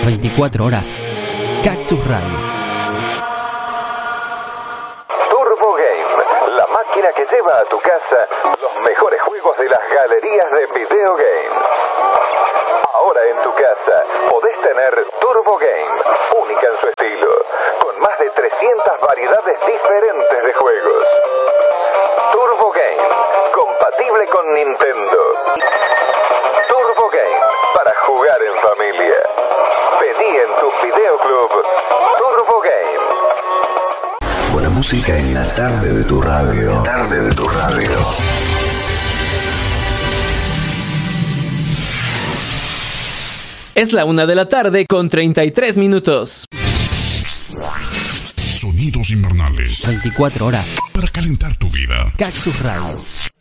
24 horas. Cactus Radio. Turbo Game, la máquina que lleva a tu casa los mejores juegos de las galerías de video game. Ahora en tu casa podés tener Turbo Game, única en su estilo, con más de 300 variedades diferentes de juegos. Turbo Game, compatible con Nintendo. Turbo Game, para jugar en familia. Pedí en tu videoclub Turbo Game. Buena música en la tarde de tu radio. Tarde de tu radio. Es la 1 de la tarde con 33 minutos. Sonidos invernales. 24 horas. Para calentar tu vida. Cactus Radio.